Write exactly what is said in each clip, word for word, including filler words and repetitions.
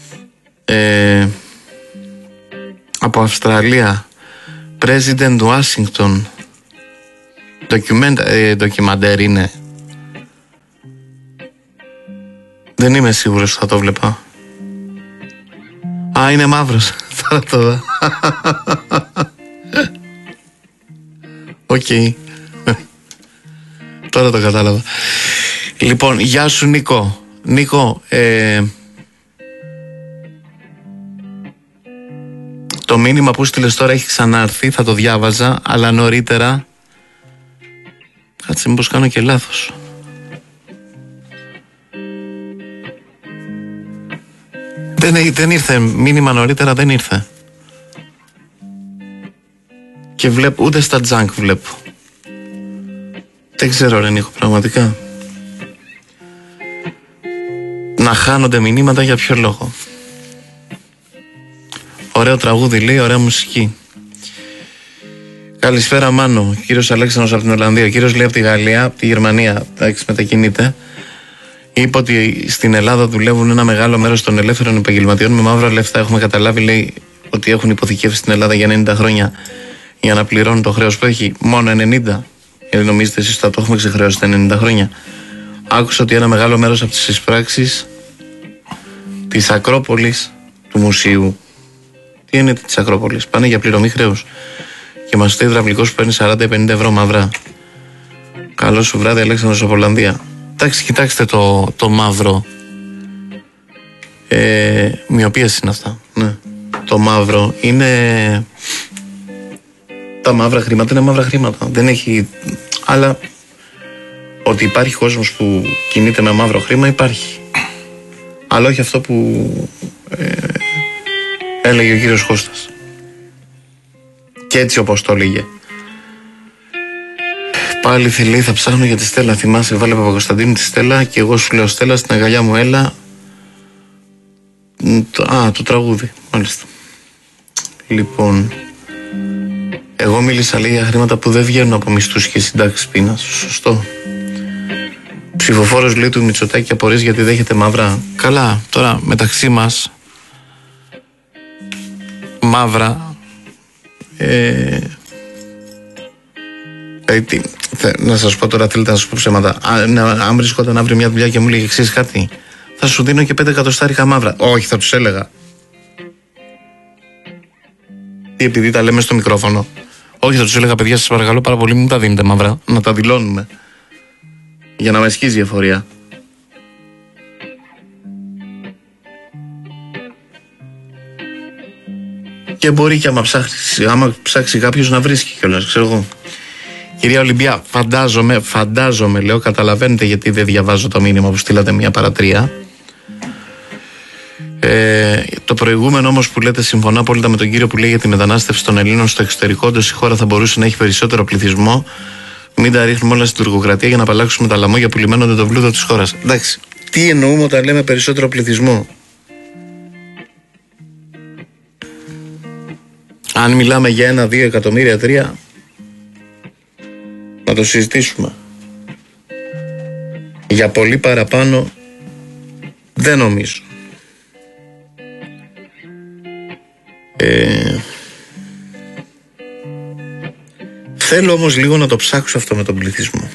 ε, από Αυστραλία, President Washington, ντοκιμαντέρ είναι. Δεν είμαι σίγουρος, θα το βλέπα. Α, είναι μαύρος. Τώρα το δω. Οκ. Τώρα το κατάλαβα. Λοιπόν, γεια σου Νίκο. Νίκο, ε, το μήνυμα που στείλες τώρα έχει ξανάρθει, θα το διάβαζα, αλλά νωρίτερα. Κάτσε μήπως κάνω και λάθος. Δεν, δεν ήρθε μήνυμα νωρίτερα, δεν ήρθε. Και βλέπω, ούτε στα junk βλέπω. Δεν ξέρω ρε Νίκο, πραγματικά. Να χάνονται μηνύματα για ποιο λόγο. Ωραίο τραγούδι λέει, ωραία μουσική. Καλησπέρα Μάνο, κύριος Αλέξανδρος από την Ολλανδία. Ο κύριος λέει από τη Γαλλία, από τη Γερμανία, εντάξει μετακινείται. Είπε ότι στην Ελλάδα δουλεύουν ένα μεγάλο μέρος των ελεύθερων επαγγελματιών με μαύρα λεφτά. Έχουμε καταλάβει, λέει, ότι έχουν υποθηκεύσει στην Ελλάδα για ενενήντα χρόνια για να πληρώνουν το χρέος που έχει. Μόνο ενενήντα. Γιατί νομίζετε εσείς θα το έχουμε ξεχρεώσει τα ενενήντα χρόνια. Άκουσα ότι ένα μεγάλο μέρος από τις εισπράξεις της Ακρόπολης, του μουσείου, τι είναι της Ακρόπολης, πάνε για πληρωμή χρέους. Και μας λέει υδραυλικός που παίρνει σαράντα με πενήντα ευρώ μαυρά. Καλό σου βράδυ, Αλέξανδρος από Ολλανδία. Εντάξει, κοιτάξτε το, το μαύρο. Ε, μοιοπίες είναι αυτά. Ναι. Το μαύρο είναι. Τα μαύρα χρήματα είναι μαύρα χρήματα. Δεν έχει. Αλλά ότι υπάρχει κόσμος που κινείται με μαύρο χρήμα υπάρχει. Αλλά όχι αυτό που ε, έλεγε ο κύριος Κώστας. Και έτσι όπως το έλεγε. Πάλι θέλει, θα ψάχνω για τη Στέλλα. Θυμάσαι, βάλε Παπακοσταντίνου τη Στέλλα και εγώ σου λέω Στέλλα, στην αγκαλιά μου έλα. Α, το τραγούδι, μάλιστα. Λοιπόν, εγώ μίλησα λέει για χρήματα που δεν βγαίνουν από μισθούς και συντάξεις πείνας. Σωστό. Ψηφοφόρος λέει του Μητσοτάκη απορίες γιατί δέχεται μαύρα. Καλά, τώρα μεταξύ μας μαύρα ε, ε, τι, θε, να σας πω τώρα, θέλετε να σας πω ψέματα. Αν, αν βρισκόταν αύριο μια δουλειά και μου λέγε εξής κάτι, θα σου δίνω και πέντε εκατοστάρικα μαύρα. Όχι, θα τους έλεγα. Τι, επειδή τα λέμε στο μικρόφωνο. Όχι, θα τους έλεγα, παιδιά, σας παρακαλώ πάρα πολύ, μην τα δίνετε μαύρα. Να τα δηλώνουμε. Για να με ισχύσει η εφορία. Και μπορεί και άμα ψάξει, άμα ψάξει κάποιος να βρίσκει κιόλας, ξέρω εγώ. Κυρία Ολυμπιά, φαντάζομαι, φαντάζομαι, λέω, καταλαβαίνετε γιατί δεν διαβάζω το μήνυμα που στείλατε μια παρατρία. Ε, το προηγούμενο όμως που λέτε, συμφωνώ απόλυτα με τον κύριο που λέει για τη μετανάστευση των Ελλήνων στο εξωτερικό, όντως η χώρα θα μπορούσε να έχει περισσότερο πληθυσμό. Μην τα ρίχνουμε όλα στην τουρκοκρατία για να απαλλάξουμε τα λαμόγια που λιμένονται το πλούτο της χώρας. Εντάξει, τι εννοούμε όταν λέμε περισσότερο πληθυσμό? Αν μιλάμε για ένα, δύο εκατομμύρια, τρία, να το συζητήσουμε. Για πολύ παραπάνω δεν νομίζω. Ε, θέλω όμως λίγο να το ψάξω αυτό με τον πληθυσμό.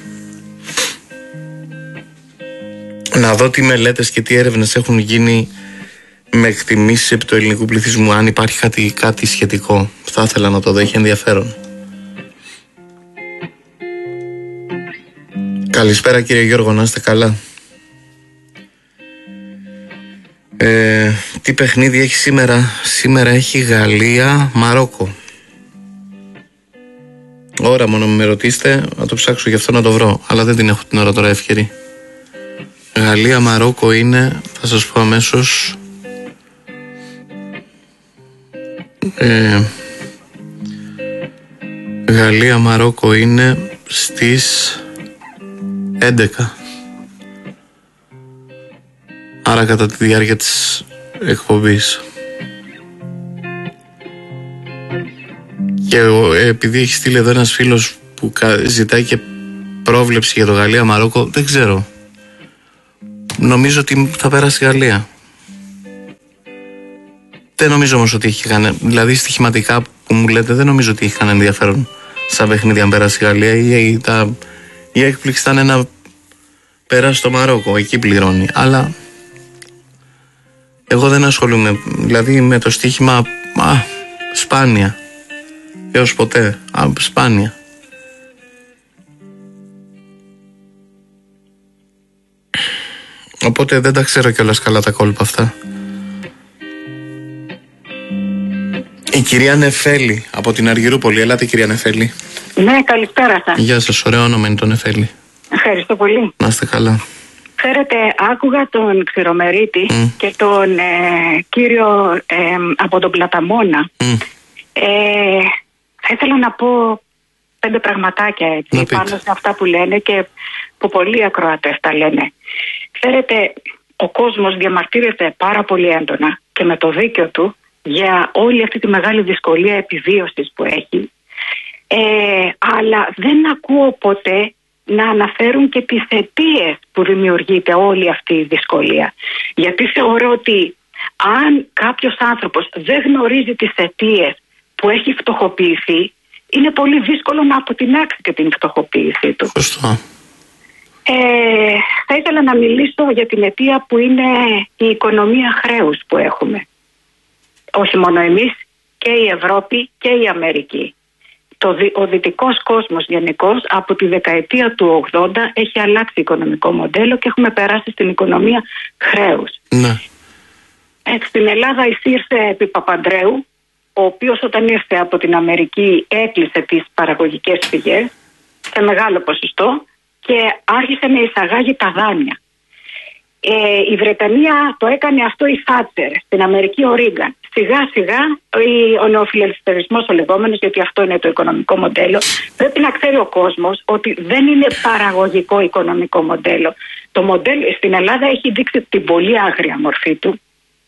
Να δω τι μελέτες και τι έρευνες έχουν γίνει με εκτιμήσεις επί του ελληνικού πληθυσμού. Αν υπάρχει κάτι, κάτι σχετικό, θα ήθελα να το δω, έχει ενδιαφέρον. Καλησπέρα κύριε Γιώργο, να είστε καλά. Ε, τι παιχνίδι έχει σήμερα? Σήμερα έχει Γαλλία Μαρόκο. Ώρα μόνο με ρωτήσετε, να το ψάξω γι' αυτό να το βρω, αλλά δεν την έχω την ώρα τώρα εύκαιρη. Γαλλία Μαρόκο είναι, θα σας πω αμέσως. ε, Γαλλία Μαρόκο είναι στις έντεκα. Άρα κατά τη διάρκεια της εκπομπής. Και επειδή έχει στείλει εδώ ένας φίλος που ζητάει και πρόβλεψη για το Γαλλία Μαρόκο, δεν ξέρω. Νομίζω ότι θα πέρασε η Γαλλία. Δεν νομίζω όμως ότι έχει κανένα. Δηλαδή, στοιχηματικά που μου λέτε, δεν νομίζω ότι έχει κανένα ενδιαφέρον στα παιχνίδια αν περάσει η Γαλλία. Η, η, τα, η έκπληξη ήταν να περάσει στο Μαρόκο. Εκεί πληρώνει. Αλλά εγώ δεν ασχολούμαι. Δηλαδή, με το στοίχημα. Α, σπάνια. Έως ποτέ. Α, σπάνια. Οπότε δεν τα ξέρω κιόλας καλά τα κόλπα αυτά. Η κυρία Νεφέλη από την Αργυρούπολη. Ελάτε, κυρία Νεφέλη. Ναι, καλησπέρα σας. Γεια σας, ωραίο όνομα είναι το Νεφέλη. Ευχαριστώ πολύ. Να είστε καλά. Ξέρετε, άκουγα τον Ξηρομερίτη mm. και τον ε, κύριο ε, από τον Πλαταμόνα. Mm. Ε, θα ήθελα να πω πέντε πραγματάκια έτσι, πάνω σε αυτά που λένε και που πολλοί ακροατές τα λένε. Ξέρετε, ο κόσμος διαμαρτύρεται πάρα πολύ έντονα και με το δίκιο του για όλη αυτή τη μεγάλη δυσκολία επιβίωσης που έχει. Ε, αλλά δεν ακούω ποτέ να αναφέρουν και τις αιτίες που δημιουργείται όλη αυτή η δυσκολία. Γιατί θεωρώ ότι αν κάποιος άνθρωπος δεν γνωρίζει τις αιτίες που έχει φτωχοποιηθεί, είναι πολύ δύσκολο να αποτινάξει και την φτωχοποίησή του. Σωστό. Ε, θα ήθελα να μιλήσω για την αιτία που είναι η οικονομία χρέους που έχουμε. Όχι μόνο εμείς, και η Ευρώπη και η Αμερική. Το, ο δυτικός κόσμος γενικώς από τη δεκαετία του ογδόντα έχει αλλάξει οικονομικό μοντέλο και έχουμε περάσει στην οικονομία χρέους. Ναι. Έτσι, στην Ελλάδα εισήρθε επί Παπανδρέου, ο οποίος όταν ήρθε από την Αμερική έκλεισε τις παραγωγικές πηγές σε μεγάλο ποσοστό και άρχισε να εισαγάγει τα δάνεια. Ε, η Βρετανία το έκανε αυτό η Θάτσερ, στην Αμερική ο Ρίγκαν. Σιγά σιγά ο νεοφιλελευθερισμός ο λεγόμενος, γιατί αυτό είναι το οικονομικό μοντέλο. Πρέπει να ξέρει ο κόσμος ότι δεν είναι παραγωγικό οικονομικό μοντέλο. Το μοντέλο στην Ελλάδα έχει δείξει την πολύ άγρια μορφή του.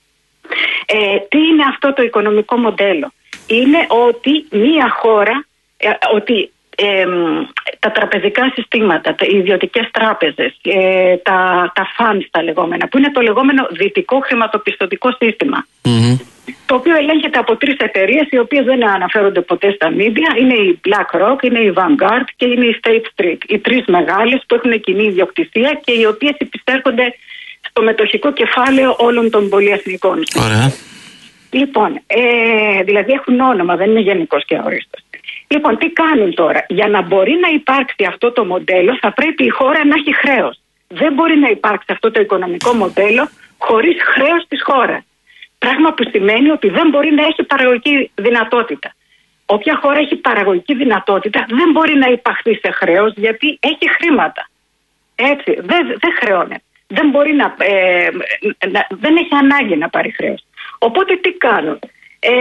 Ε, τι είναι αυτό το οικονομικό μοντέλο? Είναι ότι μία χώρα, ε, ότι ε, τα τραπεζικά συστήματα, οι ιδιωτικές τράπεζες, ε, τα, τα funds τα λεγόμενα, που είναι το λεγόμενο δυτικό χρηματοπιστωτικό σύστημα, mm-hmm. το οποίο ελέγχεται από τρεις εταιρείες οι οποίες δεν αναφέρονται ποτέ στα media. Είναι η BlackRock, είναι η Vanguard και είναι η State Street. Οι τρεις μεγάλες που έχουν κοινή ιδιοκτησία και οι οποίες επιστέρχονται στο μετοχικό κεφάλαιο όλων των πολυεθνικών. Ωραία. Λοιπόν, ε, δηλαδή έχουν όνομα, δεν είναι γενικός και αορίστος. Λοιπόν, τι κάνουν τώρα? Για να μπορεί να υπάρξει αυτό το μοντέλο θα πρέπει η χώρα να έχει χρέος. Δεν μπορεί να υπάρξει αυτό το οικονομικό μοντέλο χωρίς χρέος της χώρας. Πράγμα που σημαίνει ότι δεν μπορεί να έχει παραγωγική δυνατότητα. Όποια χώρα έχει παραγωγική δυνατότητα δεν μπορεί να υπαχθεί σε χρέος, γιατί έχει χρήματα. Έτσι, δεν, δεν χρεώνεται. Δεν μπορεί να, ε, να, δεν έχει ανάγκη να πάρει χρέος. Οπότε τι κάνουν? Ε,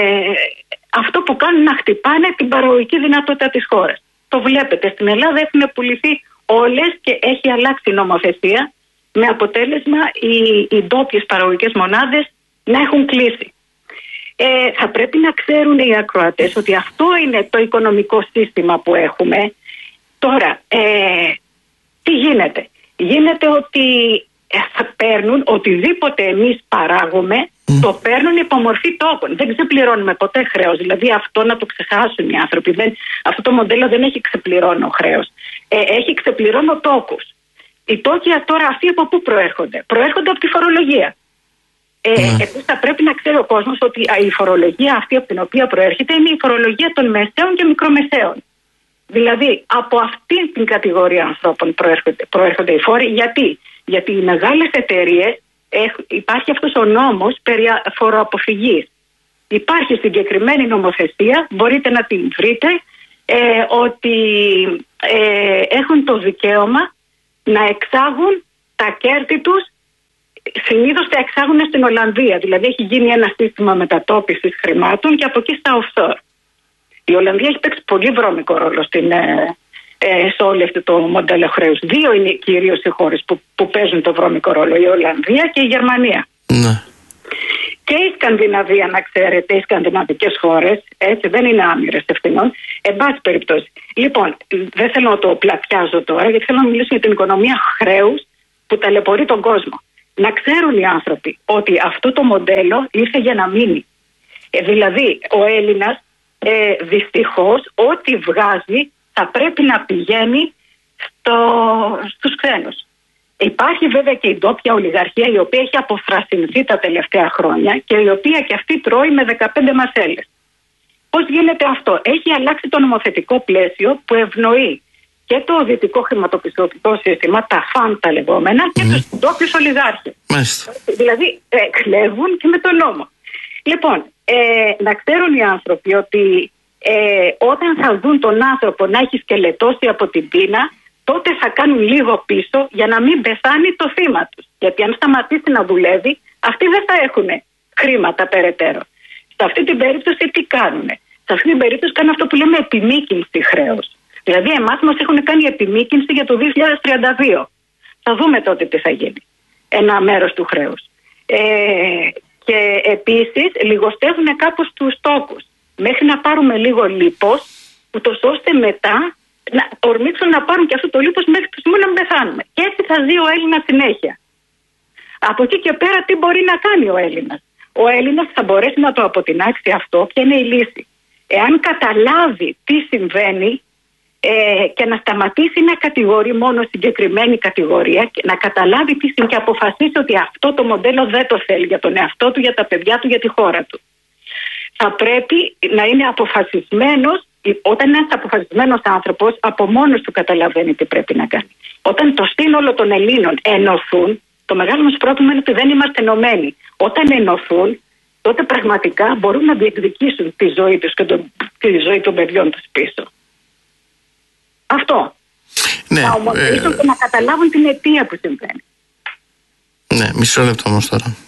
αυτό που κάνουν να χτυπάνε την παραγωγική δυνατότητα της χώρας. Το βλέπετε, στην Ελλάδα έχουν πουληθεί όλες και έχει αλλάξει η νομοθεσία με αποτέλεσμα οι, οι ντόπιες παραγωγικές μονάδες να έχουν κλείσει. Ε, θα πρέπει να ξέρουν οι ακροατές ότι αυτό είναι το οικονομικό σύστημα που έχουμε. Τώρα, ε, τι γίνεται? Γίνεται ότι θα παίρνουν οτιδήποτε εμείς παράγουμε, mm. το παίρνουν υπό μορφή τόκων. Δεν ξεπληρώνουμε ποτέ χρέος. Δηλαδή αυτό να το ξεχάσουν οι άνθρωποι. Δεν, αυτό το μοντέλο δεν έχει ξεπληρώνω χρέος. Ε, έχει ξεπληρώνω τόκους. Οι τόκοι τώρα αυτοί από πού προέρχονται? Προέρχονται από τη φορολογία. Ε, mm. Επίσης θα πρέπει να ξέρει ο κόσμος ότι η φορολογία αυτή από την οποία προέρχεται είναι η φορολογία των μεσαίων και μικρομεσαίων. Δηλαδή από αυτή την κατηγορία ανθρώπων προέρχονται, προέρχονται οι φόροι. Γιατί? Γιατί οι μεγάλες εταιρείες, υπάρχει αυτός ο νόμος περί φοροαποφυγής. Υπάρχει συγκεκριμένη νομοθεσία, μπορείτε να την βρείτε, ε, ότι ε, έχουν το δικαίωμα να εξάγουν τα κέρδη τους. Συνήθως τα εξάγουν στην Ολλανδία. Δηλαδή έχει γίνει ένα σύστημα μετατόπισης χρημάτων και από εκεί στα offshore. Η Ολλανδία έχει παίξει πολύ βρώμικο ρόλο στην, ε, ε, σε όλο αυτό το μοντέλο χρέους. Δύο είναι κυρίως οι χώρες που, που παίζουν το βρώμικο ρόλο. Η Ολλανδία και η Γερμανία. Ναι. Και η Σκανδιναβία, να ξέρετε, οι σκανδιναβικές χώρες, έτσι δεν είναι άμυρες ευθυνών. Εν πάση περιπτώσει. Λοιπόν, δεν θέλω να το πλατιάζω τώρα, γιατί θέλω να μιλήσω για την οικονομία χρέους που ταλαιπωρεί τον κόσμο. να ξέρουν οι άνθρωποι ότι αυτό το μοντέλο ήρθε για να μείνει. Ε, δηλαδή ο Έλληνας ε, δυστυχώς ό,τι βγάζει θα πρέπει να πηγαίνει στο, στους ξένους. Υπάρχει βέβαια και η ντόπια ολιγαρχία, η οποία έχει αποφρασινθεί τα τελευταία χρόνια και η οποία και αυτή τρώει με δεκαπέντε μασέλες. Πώς γίνεται αυτό? Έχει αλλάξει το νομοθετικό πλαίσιο που ευνοεί και το δυτικό χρηματοπιστωτικό σύστημα, τα φαντ τα λεγόμενα, και mm. τους ντόπιους ολιγάρχες. Μάλιστα. Δηλαδή ε, κλέβουν και με τον νόμο. Λοιπόν, ε, να ξέρουν οι άνθρωποι ότι ε, όταν θα δουν τον άνθρωπο να έχει σκελετώσει από την πείνα, τότε θα κάνουν λίγο πίσω για να μην πεθάνει το θύμα τους. Γιατί αν σταματήσει να δουλεύει, αυτοί δεν θα έχουν χρήματα περαιτέρω. Σε αυτή την περίπτωση τι κάνουν? Σε αυτή την περίπτωση κάνουν αυτό που λέμε επιμήκυνση χρέους. Δηλαδή εμάς μας έχουν κάνει επιμήκυνση για το δύο χιλιάδες τριάντα δύο. Θα δούμε τότε τι θα γίνει. Ένα μέρος του χρέους. Ε, και επίσης λιγοστεύουν κάπως τους τόκους. Μέχρι να πάρουμε λίγο λίπος, ούτως ώστε μετά να ορμήξουν να πάρουν και αυτό το λίπος μέχρι το σημείο να μην πεθάνουμε. Και έτσι θα ζει ο Έλληνας συνέχεια. Από εκεί και πέρα τι μπορεί να κάνει ο Έλληνας? Ο Έλληνας θα μπορέσει να το αποτινάξει αυτό. Ποια είναι η λύση? Εάν καταλάβει τι συμβαίνει ε, και να σταματήσει να κατηγορεί μόνο συγκεκριμένη κατηγορία και να καταλάβει τι συμβαίνει και αποφασίσει ότι αυτό το μοντέλο δεν το θέλει για τον εαυτό του, για τα παιδιά του, για τη χώρα του. Θα πρέπει να είναι αποφασισμένος. Όταν είναι ένας αποφασισμένος άνθρωπος, από μόνος του καταλαβαίνει τι πρέπει να κάνει. Όταν το σύνολο των Ελλήνων ενωθούν, το μεγάλο μας πρόβλημα είναι ότι δεν είμαστε ενωμένοι. Όταν ενωθούν, τότε πραγματικά μπορούν να διεκδικήσουν τη ζωή τους και τον, τη ζωή των παιδιών τους πίσω. Αυτό. Ναι, να ομολογήσουν ε... και να καταλάβουν την αιτία που συμβαίνει. Ναι, μισό λεπτό όμως τώρα.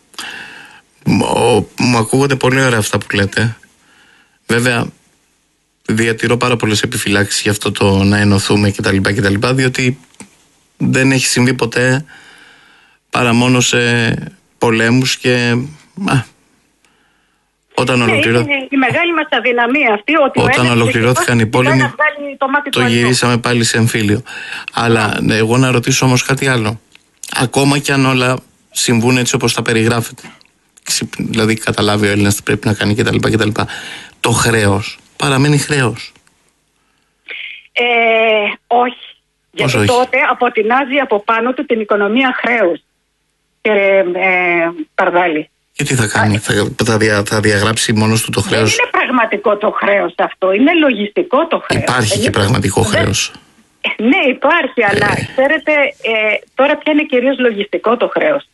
Μου ακούγονται πολύ ωραία αυτά που λέτε. Βέβαια, διατηρώ πάρα πολλές επιφυλάξεις για αυτό το να ενωθούμε κτλ, κτλ, διότι δεν έχει συμβεί ποτέ παρά μόνο σε πολέμους και α, όταν ναι, ολοκληρώθηκαν είναι η μεγάλη μας αδυναμία αυτή, ότι όταν ολοκληρώθηκαν οι πόλεμοι το, το γυρίσαμε πάλι σε εμφύλιο. Αλλά ναι, εγώ να ρωτήσω όμως κάτι άλλο. Ακόμα κι αν όλα συμβούν έτσι όπως τα περιγράφετε, δηλαδή καταλάβει ο Έλληνας τι πρέπει να κάνει κτλ, κτλ, το χρέος παραμένει χρέος? Ε, όχι. Γιατί όχι? τότε αποτινάζει από πάνω του την οικονομία χρέους. Κύριε ε, Παρδάλη. Και τι θα κάνει? Θα, θα, δια, θα διαγράψει μόνος του το χρέος? Δεν είναι πραγματικό το χρέος αυτό. Είναι λογιστικό το χρέος. Υπάρχει είναι... και πραγματικό δεν... χρέος. Ναι, υπάρχει, ε... αλλά ξέρετε ε, τώρα πια είναι κυρίως λογιστικό το χρέος.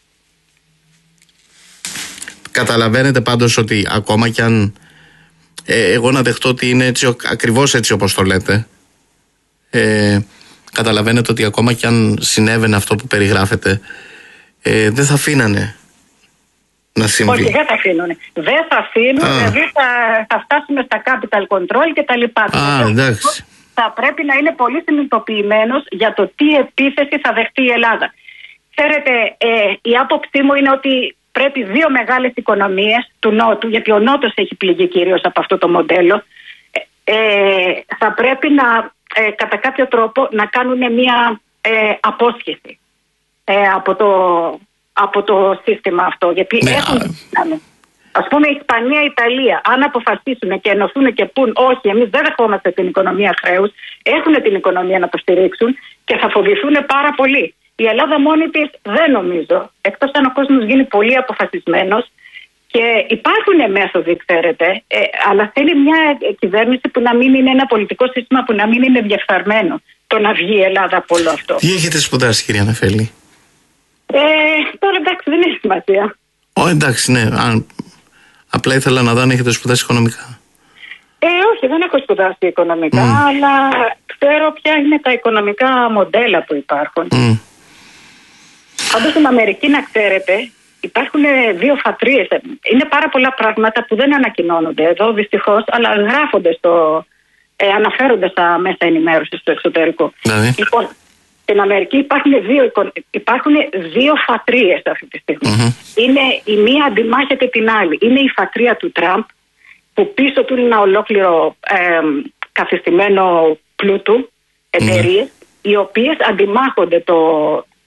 Καταλαβαίνετε πάντως ότι ακόμα κι αν ε, εγώ να δεχτώ ότι είναι έτσι, ακριβώς έτσι όπως το λέτε, ε, καταλαβαίνετε ότι ακόμα κι αν συνέβαινε αυτό που περιγράφετε, ε, δεν θα αφήνανε να συμβεί? Όχι, δεν θα αφήνουν. Δεν θα αφήνουν, Α. δηλαδή θα, θα φτάσουμε στα capital control και τα λοιπά. Α, εντάξει. Θα πρέπει να είναι πολύ συνειδητοποιημένος για το τι επίθεση θα δεχτεί η Ελλάδα. Ξέρετε, ε, η άποψή μου είναι ότι πρέπει δύο μεγάλες οικονομίες του Νότου, γιατί ο Νότος έχει πληγεί κυρίως από αυτό το μοντέλο, ε, θα πρέπει να ε, κατά κάποιο τρόπο να κάνουν μια ε, απόσχεση ε, από, το, από το σύστημα αυτό. Γιατί ναι, έχουν... Α... Ας πούμε η Ισπανία, η Ιταλία, αν αποφασίσουν και ενωθούν και πούν όχι, εμείς δεν δεχόμαστε την οικονομία χρέους, έχουν την οικονομία να το στηρίξουν και θα φοβηθούν πάρα πολύ. Η Ελλάδα μόνη της δεν νομίζω, εκτός αν ο κόσμος γίνει πολύ αποφασισμένος, και υπάρχουν μέθοδοι, ξέρετε, ε, αλλά θέλει μια κυβέρνηση που να μην είναι ένα πολιτικό σύστημα που να μην είναι διεφθαρμένο, το να βγει η Ελλάδα από όλο αυτό. Τι έχετε σπουδάσει, κυρία Νεφέλη? Ε, τώρα εντάξει, δεν έχει σημασία. Ω, εντάξει, ναι. Αν... Απλά ήθελα να δω αν έχετε σπουδάσει οικονομικά. Ε, όχι, δεν έχω σπουδάσει οικονομικά, mm. αλλά ξέρω ποια είναι τα οικονομικά μοντέλα που υπάρχουν. Mm. Πάντως στην Αμερική, να ξέρετε, υπάρχουν δύο φατρίες. Είναι πάρα πολλά πράγματα που δεν ανακοινώνονται εδώ, δυστυχώς, αλλά γράφονται στο, ε, αναφέρονται στα μέσα ενημέρωσης στο εξωτερικό. Δηλαδή. Λοιπόν, στην Αμερική υπάρχουν δύο, υπάρχουν δύο φατρίες αυτή τη στιγμή. Mm-hmm. Είναι, η μία αντιμάχεται την άλλη. Είναι η φατρία του Τραμπ, που πίσω του είναι ένα ολόκληρο ε, καθιστημένο πλούτου, εταιρείες, mm-hmm. οι οποίες αντιμάχονται το,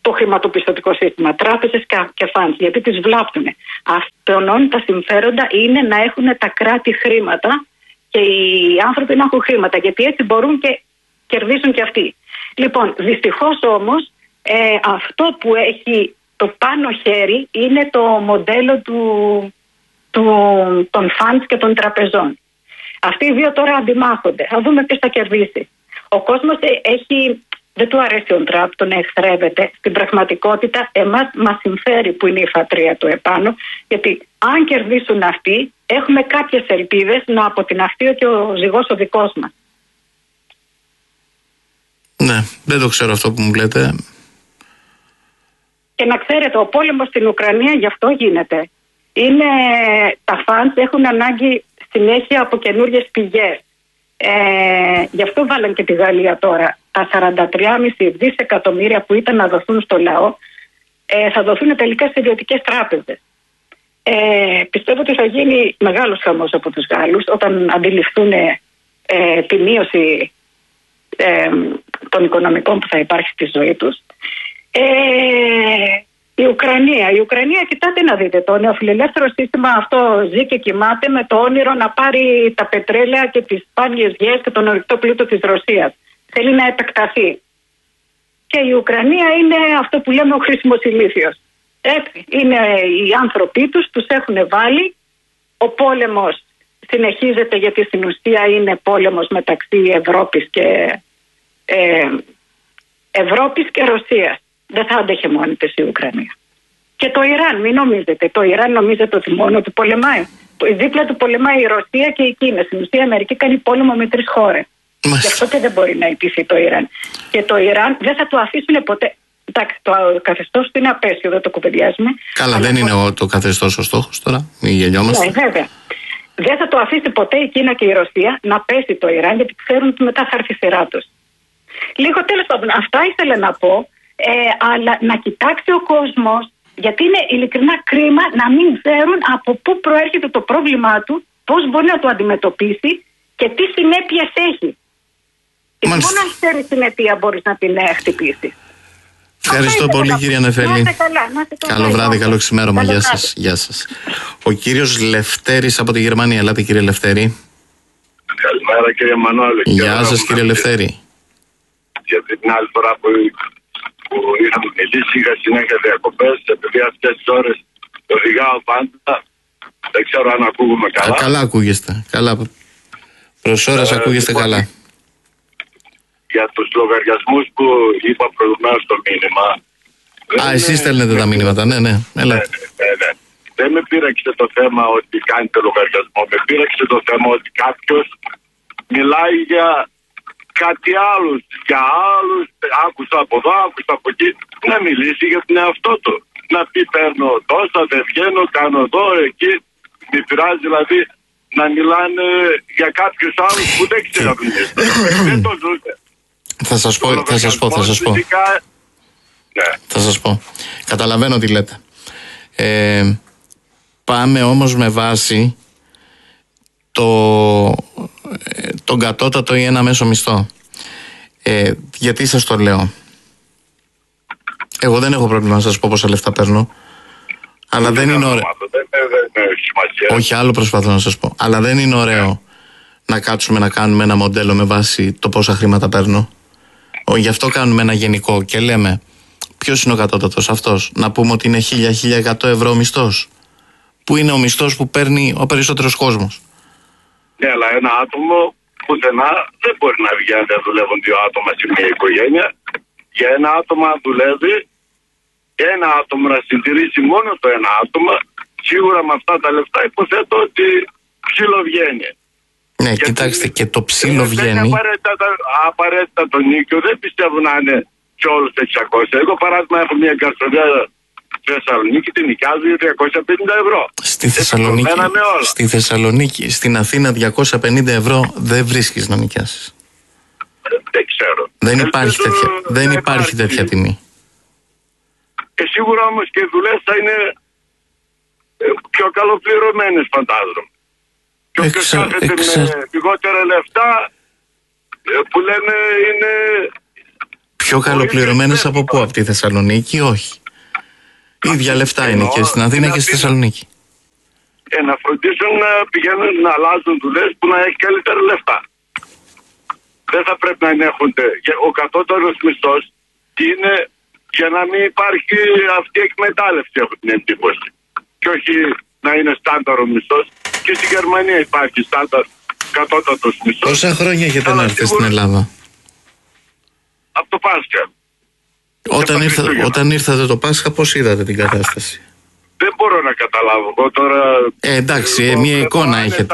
το χρηματοπιστωτικό σύστημα, τράπεζες και φαντς, γιατί τις βλάπτουν. Αυτόν τα συμφέροντα είναι να έχουν τα κράτη χρήματα και οι άνθρωποι να έχουν χρήματα, γιατί έτσι μπορούν και κερδίσουν και αυτοί. Λοιπόν, δυστυχώς όμως ε, αυτό που έχει το πάνω χέρι είναι το μοντέλο του, του, των φαντς και των τραπεζών. Αυτοί οι δύο τώρα αντιμάχονται. Θα δούμε ποιος θα κερδίσει. Ο κόσμος έχει... Δεν του αρέσει τον Τραμπ, τον εχθρεύεται. Στην πραγματικότητα, εμάς μας συμφέρει που είναι η φατρία του επάνω, γιατί αν κερδίσουν αυτοί, έχουμε κάποιες ελπίδες να αποτιναχθεί και ο ζυγός ο δικός μας. Ναι, δεν το ξέρω αυτό που μου λέτε. Και να ξέρετε, ο πόλεμος στην Ουκρανία γι' αυτό γίνεται. Είναι, τα φαντς έχουν ανάγκη συνέχεια από καινούριες πηγές. Ε, γι' αυτό βάλαν και τη Γαλλία τώρα. Τα σαράντα τρία κόμμα πέντε δισεκατομμύρια που ήταν να δοθούν στο λαό ε, θα δοθούν τελικά σε ιδιωτικές τράπεζες. Ε, πιστεύω ότι θα γίνει μεγάλος χαμός από τους Γάλλους όταν αντιληφθούν ε, τη μείωση ε, των οικονομικών που θα υπάρχει στη ζωή τους. Ε, η Ουκρανία. Η Ουκρανία, κοιτάτε να δείτε, το νεοφιλελεύθερο σύστημα αυτό ζει και κοιμάται με το όνειρο να πάρει τα πετρέλαια και τις σπάνιες γιές και τον ορυκτό πλούτο της Ρωσίας. Θέλει να επεκταθεί. Και η Ουκρανία είναι αυτό που λέμε ο χρήσιμος ηλίθιος. Έτσι, είναι οι άνθρωποι τους, τους έχουν βάλει. Ο πόλεμος συνεχίζεται γιατί στην ουσία είναι πόλεμος μεταξύ Ευρώπης και, ε, Ευρώπης και Ρωσίας. Δεν θα άντεχε μόνη της η Ουκρανία. Και το Ιράν, μην νομίζετε. Το Ιράν νομίζετε ότι μόνο του πολεμάει. Δίπλα του πολεμάει η Ρωσία και η Κίνα. Στην ουσία η Αμερική κάνει πόλεμο με τρεις χώρες. Γι' αυτό και δεν μπορεί να ιτηθεί το Ιράν. Και το Ιράν δεν θα το αφήσουν ποτέ. Εντάξει, το καθεστώς του είναι απέσιο, δεν το κουβεντιάζουμε. Καλά, δεν είναι ο, το καθεστώς ο στόχος τώρα, μην γελιόμαστε. Ναι, βέβαια. Δεν θα το αφήσει ποτέ η Κίνα και η Ρωσία να πέσει το Ιράν, γιατί ξέρουν ότι μετά θα έρθει η σειρά τους. Λίγο τέλος πάντων, αυτά ήθελα να πω, ε, αλλά να κοιτάξει ο κόσμος, γιατί είναι ειλικρινά κρίμα να μην ξέρουν από πού προέρχεται το πρόβλημά του, πώς μπορεί να το αντιμετωπίσει και τι συνέπειες έχει. Μόνο αν ξέρει την αιτία μπορείς να την χτυπήσεις. Ευχαριστώ πολύ, κυρία Νεφέλη. Να είστε καλά, να είστε καλά. Καλό βράδυ, καλό ξημέρωμα. Γεια σας. Γεια σας. Ο κύριος Λευτέρης από τη Γερμανία. Ελάτε, κύριε Λευτέρη. Καλημέρα, κύριε Μανώλη. Γεια σας, κύριε Λευτέρη. Γιατί την άλλη φορά που, που είχαμε μιλήσει, είχα συνέχεια διακοπές. Επειδή αυτές τις ώρες οδηγάω πάντα, δεν ξέρω αν ακούγουμε καλά. Α, καλά ακούγεστε. Καλά. Προς ώρας ε, ακούγεστε λοιπόν, καλά. Για τους λογαριασμούς που είπα προηγουμένως στο μήνυμα. Α, είναι... εσείς στέλνετε τα μήνυματα, ναι, ναι. Έλα. Ναι, ναι, ναι. Δεν με πείραξε το θέμα ότι κάνετε λογαριασμό. Με πείραξε το θέμα ότι κάποιος μιλάει για κάτι άλλο. Για άλλους, άκουσα από εδώ, άκουσα από εκεί. Να μιλήσει για τον εαυτό του. Να πει παίρνω τόσα, δεν βγαίνω, κάνω εδώ, εκεί. Με πειράζει δηλαδή να μιλάνε για κάποιους άλλους που δεν ξέρουν. Δεν το ζούσε. Θα σας πω, θα σας πω, θα σας πω. Ναι. Θα σας πω. Καταλαβαίνω τι λέτε. Ε, πάμε όμως με βάση το, τον κατώτατο ή ένα μέσο μισθό. Ε, γιατί σας το λέω. Εγώ δεν έχω πρόβλημα να σας πω πόσα λεφτά παίρνω. Αλλά δεν είναι ωραίο. Όχι, άλλο προσπαθώ να σας πω. Αλλά δεν είναι ωραίο να κάτσουμε να κάνουμε ένα μοντέλο με βάση το πόσα χρήματα παίρνω. Γι' αυτό κάνουμε ένα γενικό και λέμε ποιος είναι ο κατώτατος αυτός. Να πούμε ότι είναι χίλια με χίλια εκατό ευρώ ο μισθός. Που είναι ο μισθός που παίρνει ο περισσότερος κόσμος. Ναι, αλλά ένα άτομο πουθενά δεν μπορεί να βγει αν δεν δουλεύουν δύο άτομα σε μια οικογένεια. Για ένα άτομο να δουλεύει, ένα άτομο να συντηρήσει μόνο το ένα άτομο, σίγουρα με αυτά τα λεφτά υποθέτω ότι ψιλοβγαίνει. Ναι, γιατί κοιτάξτε, και το ψήλο βγαίνει. Απαραίτητα, απαραίτητα το νίκιο δεν πιστεύω να είναι σε όλους εξακόσια. Εγώ παράδειγμα έχω μια εγκαρσοδιά στη Θεσσαλονίκη, την νοικιάζω για τριακόσια πενήντα ευρώ. Στη Θεσσαλονίκη, στη Θεσσαλονίκη, στην Αθήνα διακόσια πενήντα ευρώ δεν βρίσκεις να νοικιάσεις. Δεν ξέρω. Δεν υπάρχει Ελπίζω, τέτοια, δεν δεν υπάρχει τέτοια τιμή. Και σίγουρα όμως και οι δουλειές θα είναι πιο καλοπληρωμένες, φαντάζομαι. Και όποιος κάθεται με λιγότερα λεφτά που λένε είναι... Πιο καλοπληρωμένες από πού? Από τη Θεσσαλονίκη? Όχι. Ίδια λεφτά είναι και στην Αθήνα και στη Θεσσαλονίκη. Ε, να φροντίσουν να πηγαίνουν να αλλάζουν δουλειές που να έχει καλύτερα λεφτά. Δεν θα πρέπει να ενέχονται. Ο κατώτερος μισθός είναι για να μην υπάρχει αυτή η εκμετάλλευση, έχω την εντύπωση. Και όχι να είναι στάνταρο μισθός. Και στη Γερμανία υπάρχει στάνταρ κατώτατος μισθός. Πόσα χρόνια έχετε να έρθετε στην Ελλάδα? Από το Πάσχα. Όταν, ήρθα, όταν ήρθατε το Πάσχα, πώς είδατε την κατάσταση? Δεν μπορώ να καταλάβω. Εγώ τώρα... Ε, εντάξει, ε, μια εικόνα έχετε.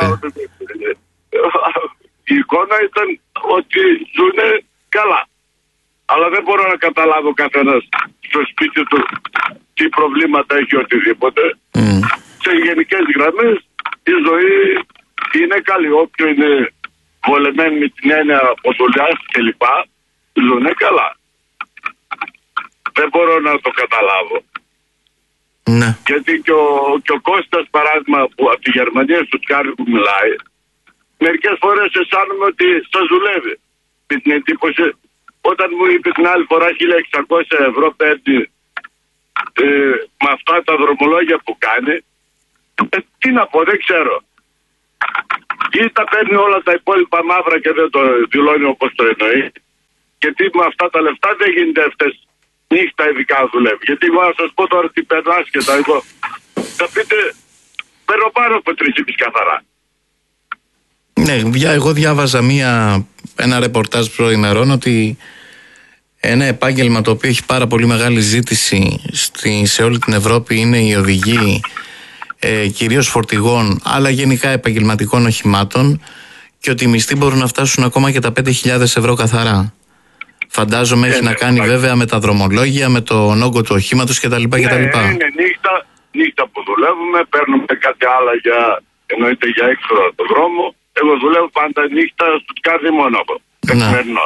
Η εικόνα ήταν ότι ζουν καλά. Αλλά δεν μπορώ να καταλάβω καθένας στο σπίτι του τι προβλήματα έχει οτιδήποτε. Mm. Σε γενικές γραμμές η ζωή είναι καλή. Όποιο είναι βολεμένοι με την έννοια από δουλειά κλπ. Ζουν καλά. Δεν μπορώ να το καταλάβω. Ναι. Γιατί και ο, και ο Κώστας, παράδειγμα, που από τη Γερμανία στο Σκάρι που μιλάει, μερικές φορές αισθάνομαι ότι σας δουλεύει. Με την εντύπωση, όταν μου είπε την άλλη φορά χίλια εξακόσια ευρώ παίρνει ε, με αυτά τα δρομολόγια που κάνει, ε, τι να πω, δεν ξέρω. Ή τα παίρνει όλα τα υπόλοιπα μαύρα και δεν το δηλώνει όπως το εννοεί. Γιατί με αυτά τα λεφτά δεν γίνεται αυτές νύχτα ειδικά δουλεύει. Γιατί εγώ να σας πω τώρα τι περνάς και τα εγώ. Θα πείτε, παίρνω πάνω από τρεις και μισή καθαρά. Ναι, εγώ διάβαζα μία, ένα ρεπορτάζ προημερών ότι ένα επάγγελμα το οποίο έχει πάρα πολύ μεγάλη ζήτηση στη, σε όλη την Ευρώπη είναι οι οδηγοί ε, κυρίως φορτηγών αλλά γενικά επαγγελματικών οχημάτων και ότι οι μισθοί μπορούν να φτάσουν ακόμα και τα πέντε χιλιάδες ευρώ καθαρά. Φαντάζομαι έχει ε, να κάνει ναι, βέβαια με τα δρομολόγια, με τον όγκο του οχήματος κτλ. Ναι, κτλ. Είναι νύχτα, νύχτα που δουλεύουμε, παίρνουμε κάτι άλλο για, εννοείται για έξοδα το δρόμο. Εγώ δουλεύω πάντα νύχτα στο Σκάρδι Μόναχο. Καθημερινό.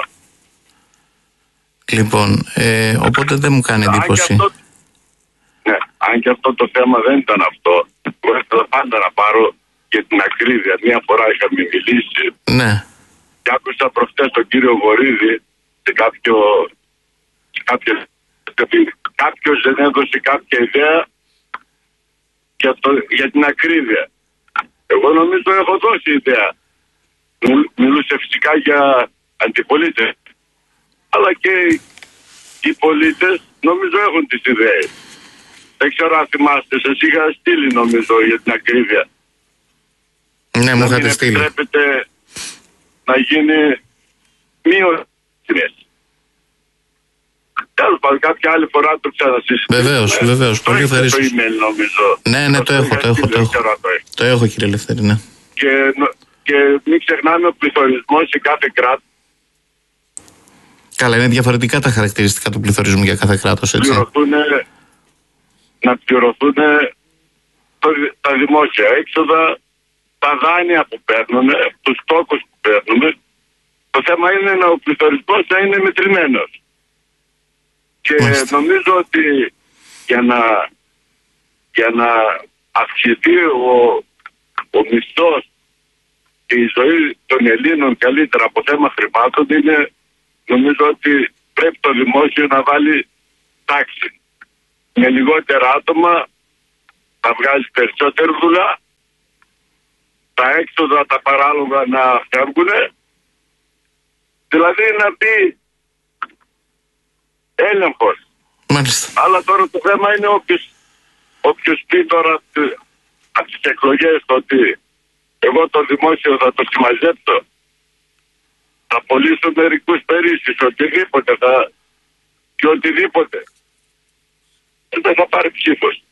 Λοιπόν, ε, οπότε δεν μου κάνει εντύπωση. Αν και, αυτό, ναι, αν και αυτό το θέμα δεν ήταν αυτό, εγώ ήθελα πάντα να πάρω για την ακρίβεια. Μία φορά είχαμε μιλήσει. Ναι. Και άκουσα προχτές τον κύριο Βορίδη σε κάποιο, κάποιο, κάποιος δεν έδωσε κάποια ιδέα για, το, για την ακρίβεια. Εγώ νομίζω έχω δώσει ιδέα. Μιλούσε φυσικά για αντιπολίτες. Αλλά και οι πολίτες νομίζω έχουν τις ιδέες. Δεν ξέρω αν θυμάστε, σας είχα στείλει νομίζω για την ακρίβεια. Ναι, μου είχατε στείλει. Να επιτρέπετε να γίνει μείωση. Τέλος πάντων, κάποια άλλη φορά το ξανασύστημα. Βεβαίως, βεβαίως. Πολύ ευχαριστώ. Το email νομίζω. Ναι, ναι, το έχω, το έχω, το έχω. Το έχω, κύριε Ελευθέρη, ναι. Και, και μην ξεχνάμε ο πληθωρισμός σε κάθε κράτος. Καλά, είναι διαφορετικά τα χαρακτηριστικά του πληθωρισμού για κάθε κράτος, έτσι. Πληρωθούνε, να πληρωθούν τα δημόσια έξοδα, τα δάνεια που παίρνουν, τους τόκους που παίρνουν. Το θέμα είναι να ο πληθωρισμός να είναι μετρημένος. Και Μάλιστα. νομίζω ότι για να, για να αυξηθεί ο, ο μισθός και η ζωή των Ελλήνων καλύτερα από θέμα χρημάτων είναι, νομίζω ότι πρέπει το δημόσιο να βάλει τάξη. Με λιγότερα άτομα να βγάζει περισσότερη δουλειά, τα έξοδα τα παράλογα να φεύγουν, δηλαδή να μπει έλεγχος. Μάλιστα. Αλλά τώρα το θέμα είναι όποιος, όποιος πει τώρα από τις εκλογές ότι εγώ το δημόσιο θα το συμμαζέψω, θα πωλήσω μερικούς περίσεις, οτιδήποτε θα, και οτιδήποτε, δεν θα πάρει ψήφος.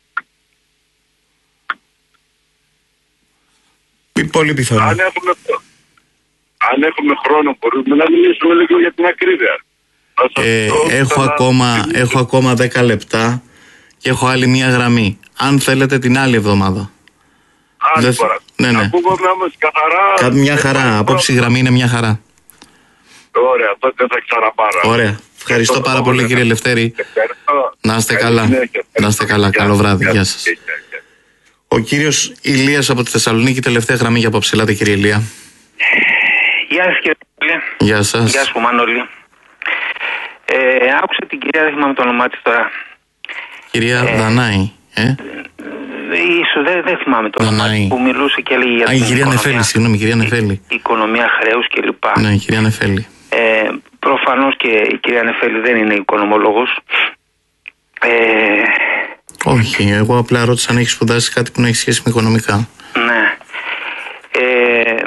Πολύ πιθανό. Αν έχουμε, αν έχουμε χρόνο μπορούμε να μιλήσουμε λίγο για την ακρίβεια. Ε, έχω, ακόμα, έχω ακόμα δέκα λεπτά και έχω άλλη μία γραμμή. Αν θέλετε την άλλη εβδομάδα. Άλλη Δεν... φορά. Ναι, ναι. Ακούγομαι όμως καθαρά. Κά, μια χαρά. Απόψη η γραμμή είναι μια χαρά. Ωραία, τότε θα ξαναπάρω. Ωραία. Ευχαριστώ πάρα πολύ, κύριε Ελευθέρη. Να είστε καλά. Να είστε καλά. Καλό βράδυ. Γεια σας. Ο κύριος Ηλίας από τη Θεσσαλονίκη, τελευταία γραμμή για απόψε. Ελάτε, κύριε Ηλία. Γεια σας, κύριε Ηλία. Γεια σας. Γεια σου, Μανώλη. Ε, άκουσα την κυρία, δεν θυμάμαι το όνομά της τώρα. Κυρία ε, Δανάη, ε? Ίσως δεν, δεν θυμάμαι το όνομά της, που μιλούσε και έλεγε για Α, την η κυρία οικονομία, Νεφέλη, συγγνώμη, κυρία Νεφέλη. Η, η οικονομία χρέους κλπ. Ναι, η κυρία Νεφέλη. Ε, προφανώς και η κυρία Νεφέλη δεν είναι οικονομολόγος. Ε, Όχι, εγώ απλά ρώτησα αν έχει σπουδάσει κάτι που να έχει σχέση με οικονομικά. Ναι. Ε,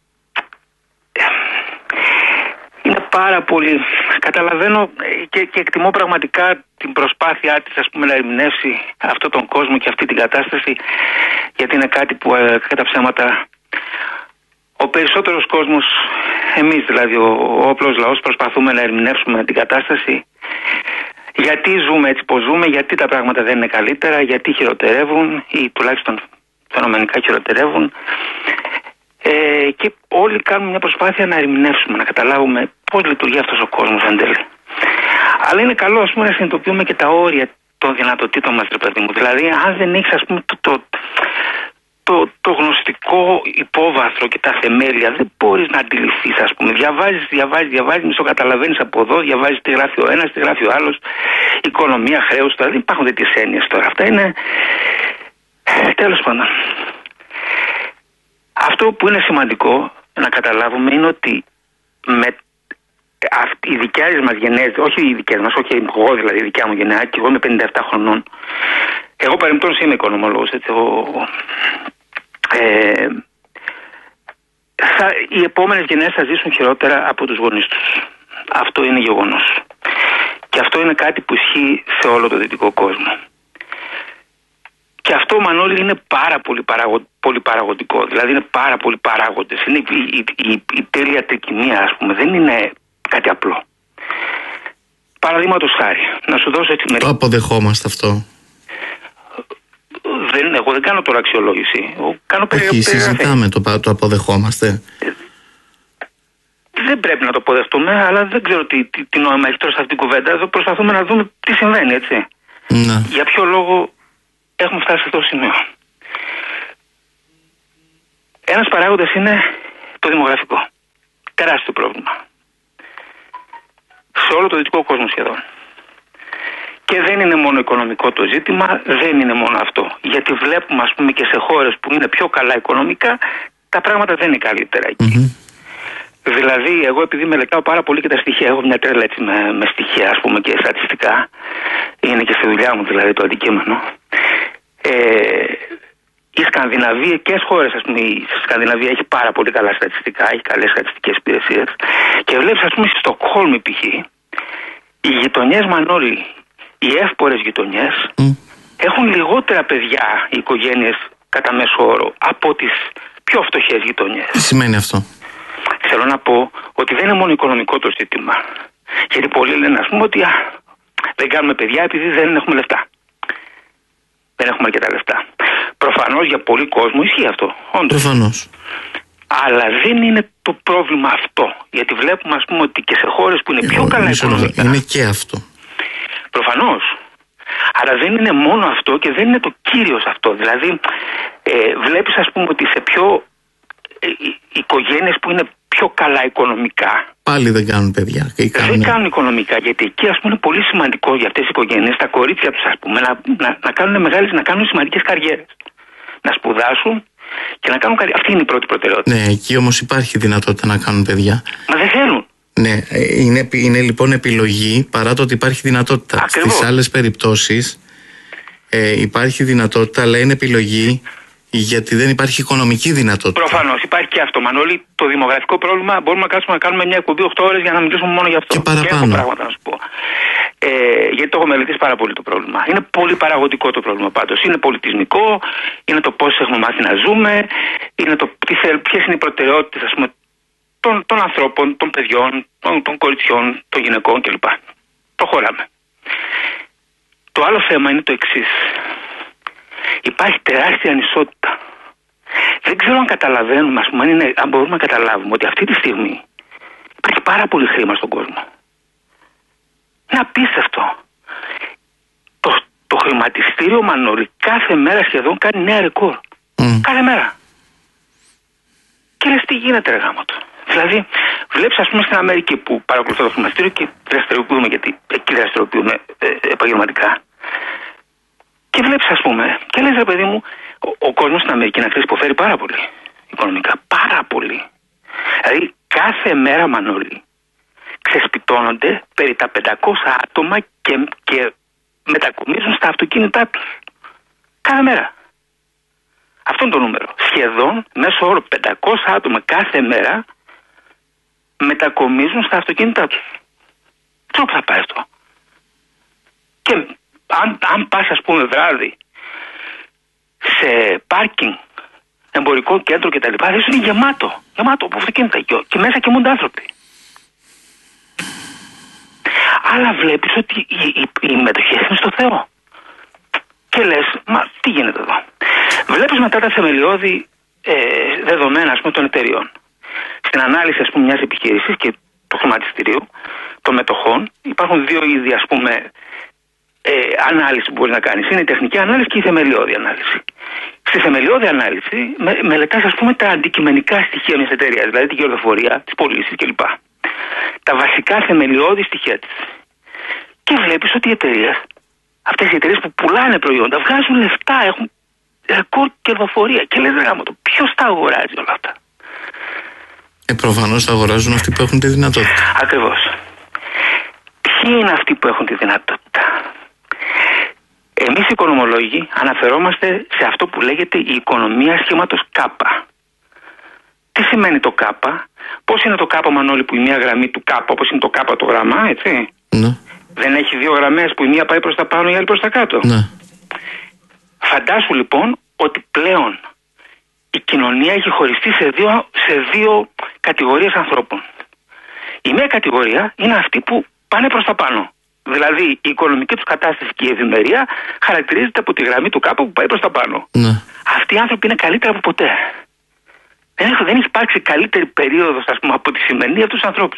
είναι πάρα πολύ... Καταλαβαίνω και, και εκτιμώ πραγματικά την προσπάθειά της, ας πούμε, να ερμηνεύσει αυτόν τον κόσμο και αυτή την κατάσταση, γιατί είναι κάτι που ε, κατά ψέματα ο περισσότερος κόσμος, εμείς δηλαδή ο, ο όπλος λαός, προσπαθούμε να ερμηνεύσουμε την κατάσταση. Γιατί ζούμε έτσι πως ζούμε, γιατί τα πράγματα δεν είναι καλύτερα, γιατί χειροτερεύουν ή τουλάχιστον φαινομενικά χειροτερεύουν. Ε, και όλοι κάνουμε μια προσπάθεια να ερμηνεύσουμε, να καταλάβουμε πώς λειτουργεί αυτός ο κόσμος εν τέλει. Αλλά είναι καλό, ας πούμε, να συνειδητοποιούμε και τα όρια των δυνατοτήτων μας, ρε παιδί μου. Δηλαδή, αν δεν έχεις, ας πούμε, το, το, το, το γνωστικό υπόβαθρο και τα θεμέλια, δεν μπορείς να αντιληφθείς, ας πούμε. Διαβάζεις, διαβάζεις, διαβάζεις, μισοκαταλαβαίνεις από εδώ, διαβάζεις τι γράφει ο ένας, τι γράφει ο άλλος. Οικονομία, χρέος, τώρα δεν υπάρχουν τέτοιες έννοιες τώρα. Αυτά είναι. Τέλος πάντων. Αυτό που είναι σημαντικό να καταλάβουμε είναι ότι με αυτή, οι δικές μας γενναίες, όχι οι δικές μας, όχι εγώ δηλαδή, η δικιά μου γενναία, και εγώ είμαι πενήντα επτά χρονών. Εγώ παρεμπιπτόντως είμαι οικονομολόγος, έτσι. Ο, ε, θα, οι επόμενες γενναίες θα ζήσουν χειρότερα από τους γονείς τους. Αυτό είναι γεγονός. Και αυτό είναι κάτι που ισχύει σε όλο το δυτικό κόσμο. Και αυτό, Μανώλη, είναι πάρα πολύ, παραγω... πολύ παραγωγικό. Δηλαδή είναι πάρα πολλοί παράγοντες. Είναι η, η, η, η τέλεια τρικυμία, ας πούμε. Δεν είναι κάτι απλό. Παραδείγματος χάρη, να σου δώσω έτσι μερικά. Το αποδεχόμαστε αυτό? Δεν, εγώ δεν κάνω τώρα αξιολόγηση. Κάνω Όχι, συζητάμε το, το αποδεχόμαστε. Ε, δεν πρέπει να το αποδεχτούμε, αλλά δεν ξέρω τι, τι, τι νόημα έχει τώρα σε αυτήν την κουβέντα. Εδώ προσπαθούμε να δούμε τι συμβαίνει, έτσι. Να. Για ποιο λόγο έχουμε φτάσει σε αυτό το σημείο. Ένας παράγοντας είναι το δημογραφικό. Τεράστιο πρόβλημα. Σε όλο το δυτικό κόσμο σχεδόν. Και δεν είναι μόνο οικονομικό το ζήτημα, δεν είναι μόνο αυτό. Γιατί βλέπουμε, ας πούμε, και σε χώρες που είναι πιο καλά οικονομικά, τα πράγματα δεν είναι καλύτερα εκεί. Mm-hmm. Δηλαδή, εγώ επειδή μελετάω πάρα πολύ και τα στοιχεία, έχω μια τρέλα έτσι με, με στοιχεία, ας πούμε, και στατιστικά. Είναι και στη δουλειά μου δηλαδή το αντικείμενο. Ε, οι σκανδιναβικές χώρες, ας πούμε, η Σκανδιναβία έχει πάρα πολύ καλά στατιστικά, έχει καλές στατιστικές υπηρεσίες. Και βλέπεις, ας πούμε, στη Στοκχόλμη π.χ. οι γειτονιές, Μανώλη, οι εύπορες γειτονιές mm. έχουν λιγότερα παιδιά οι οικογένειες κατά μέσο όρο από τις πιο φτωχές γειτονιές. Τι σημαίνει αυτό? Θέλω να πω ότι δεν είναι μόνο οικονομικό το ζήτημα. Γιατί πολλοί λένε, ας πούμε, ότι α, δεν κάνουμε παιδιά επειδή δεν έχουμε λεφτά. Δεν έχουμε αρκετά λεφτά. Προφανώς για πολλοί κόσμο ισχύει αυτό. Όντως. Προφανώς. Αλλά δεν είναι το πρόβλημα αυτό. Γιατί βλέπουμε, ας πούμε, ότι και σε χώρες που είναι πιο Εγώ, καλά οικονομικά. Είναι και αυτό. Προφανώς. Αλλά δεν είναι μόνο αυτό και δεν είναι το κύριο αυτό. Δηλαδή, ε, βλέπεις, ας πούμε, ότι σε πιο ε, οικογένειες που είναι πιο καλά οικονομικά. Πάλι δεν κάνουν παιδιά. Και κάνουν... Δεν κάνουν οικονομικά, γιατί εκεί, ας πούμε, είναι πολύ σημαντικό για αυτές τις οικογένειες, τα κορίτσια τους, ας πούμε, να, να, να κάνουν μεγάλες, να κάνουν σημαντικές καριέρες. Να σπουδάσουν και να κάνουν καριέρες. Αυτή είναι η πρώτη προτεραιότητα. Ναι, εκεί όμως υπάρχει δυνατότητα να κάνουν παιδιά. Μα δεν θέλουν. Ναι, είναι, είναι λοιπόν επιλογή παρά το ότι υπάρχει δυνατότητα. Ακριβώς. Στις άλλες περιπτώσεις ε, υπάρχει δυνατότητα, αλλά είναι επιλογή γιατί δεν υπάρχει οικονομική δυνατότητα. Προφανώς υπάρχει και αυτό, Μανώλη. Το δημογραφικό πρόβλημα μπορούμε να κάτσουμε να κάνουμε μια εκπομπή οκτώ ώρες για να μιλήσουμε μόνο για αυτό. Και παραπάνω. Και έχω πράγματα να σου πω. Ε, γιατί το έχω μελετήσει πάρα πολύ το πρόβλημα. Είναι πολύ παραγωγικό το πρόβλημα πάντως. Είναι πολιτισμικό, είναι το πώς έχουμε μάθει να ζούμε, είναι το ποιες είναι οι προτεραιότητες, ας πούμε, των, των ανθρώπων, των παιδιών, των, των κοριτσιών, των γυναικών κλπ. Προχωράμε. Το άλλο θέμα είναι το εξής. Υπάρχει τεράστια ανισότητα. Δεν ξέρω αν καταλαβαίνουμε, ας πούμε, αν, είναι, αν μπορούμε να καταλάβουμε ότι αυτή τη στιγμή υπάρχει πάρα πολύ χρήμα στον κόσμο. Είναι απίστευτο. Το, το χρηματιστήριο, Μανώλη, κάθε μέρα σχεδόν κάνει νέα ρεκόρ. Mm. Κάθε μέρα. Και λες τι γίνεται, ρε γάμο του. Δηλαδή, Βλέπεις, ας πούμε, στην Αμερική που παρακολουθώ το χρηματιστήριο και δραστηριοποιούμε, γιατί εκεί δραστηριοποιούμε ε, επαγγελματικά. Και βλέπεις, ας πούμε, και λες, ρε παιδί μου, ο, ο κόσμος στην Αμερική, να ξέρεις, υποφέρει πάρα πολύ οικονομικά. Πάρα πολύ. Δηλαδή, κάθε μέρα, Μανώλη, ξεσπιτώνονται περί τα πεντακόσια άτομα και, και μετακομίζουν στα αυτοκίνητά τους. Κάθε μέρα. Αυτό είναι το νούμερο. Σχεδόν μέσω όρο πεντακόσια άτομα κάθε μέρα μετακομίζουν στα αυτοκίνητά τους. Ξέρω που θα πάει αυτό. Και αν, αν πας, ας πούμε, βράδυ σε πάρκινγκ, εμπορικό κέντρο κτλ., είναι γεμάτο. Γεμάτο από αυτοκίνητα. Και μέσα κοιμούνται άνθρωποι. Αλλά βλέπεις ότι οι, οι, οι μετοχές είναι στο Θεό. Και λες, μα τι γίνεται εδώ. Βλέπεις μετά τα θεμελιώδη ε, δεδομένα, ας πούμε, των εταιριών. Στην ανάλυση, ας πούμε, μιας επιχείρησης και του χρηματιστηρίου, των μετοχών, υπάρχουν δύο είδη, ας πούμε, ε, ανάλυση που μπορείς να κάνεις. Είναι η τεχνική ανάλυση και η θεμελιώδη ανάλυση. Στη θεμελιώδη ανάλυση με, μελετάς, ας πούμε, τα αντικειμενικά στοιχεία μιας εταιρείας, δηλαδή την κερδοφορία, τις πωλήσεις κλπ. Τα βασικά θεμελιώδη στοιχεία της. Και βλέπεις ότι οι εταιρείες, αυτές οι εταιρείες που πουλάνε προϊόντα, βγάζουν λεφτά, έχουν ρεκόρ κερδοφορία. Και λες, ρε γάμο, το ποιος τα αγοράζει όλα αυτά. Ε, προφανώς τα αγοράζουν αυτοί που έχουν τη δυνατότητα. Ακριβώς. Ποιοι είναι αυτοί που έχουν τη δυνατότητα. Εμείς οι οικονομολόγοι αναφερόμαστε σε αυτό που λέγεται η οικονομία σχήματος κάπα. Τι σημαίνει το κάπα, πώς είναι το κάπα, Μανώλη, που η μία γραμμή του κάπα, όπως είναι το κάπα το γραμμά, έτσι. Ναι. Δεν έχει δύο γραμμές που η μία πάει προς τα πάνω, η άλλη προς τα κάτω. Ναι. Φαντάσου λοιπόν ότι πλέον η κοινωνία έχει χωριστεί σε δύο, σε δύο κατηγορίες ανθρώπων. Η μία κατηγορία είναι αυτοί που πάνε προς τα πάνω. Δηλαδή η οικονομική τους κατάσταση και η ευημερία χαρακτηρίζεται από τη γραμμή του κάπου που πάει προς τα πάνω. Ναι. Αυτοί οι άνθρωποι είναι καλύτερα από ποτέ. Δεν έχει, δεν έχει υπάρξει καλύτερη περίοδος, ας πούμε, από τη σημερινή για αυτούς τους ανθρώπους.